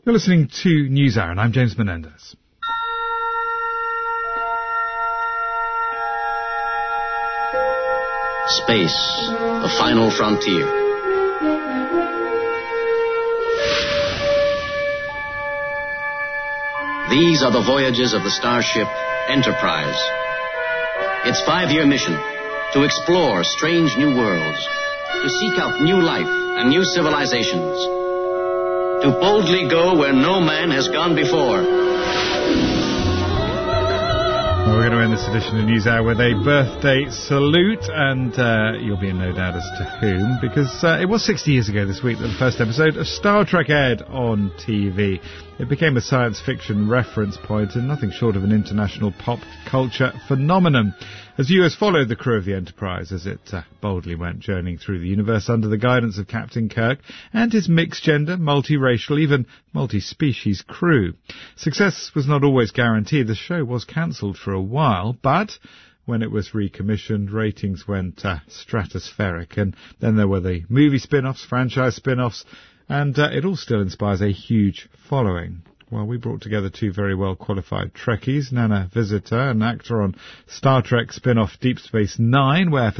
You're listening to NewsHour, and I'm James Menendez. Space, the final frontier. These are the voyages of the starship Enterprise. Its 5-year mission, to explore strange new worlds, to seek out new life and new civilizations, to boldly go where no man has gone before. Well, we're going to end this edition of NewsHour with a birthday salute, and you'll be in no doubt as to whom, because it was 60 years ago this week that the first episode of Star Trek aired on TV. It became a science fiction reference point and nothing short of an international pop culture phenomenon, as viewers followed the crew of the Enterprise as it boldly went journeying through the universe under the guidance of Captain Kirk and his mixed-gender, multiracial, even multi-species crew. Success was not always guaranteed. The show was cancelled for a while, but when it was recommissioned, ratings went stratospheric. And then there were the movie spin-offs, franchise spin-offs, and it all still inspires a huge following. Well, we brought together two very well-qualified Trekkies, Nana Visitor, an actor on Star Trek spin-off Deep Space Nine, where for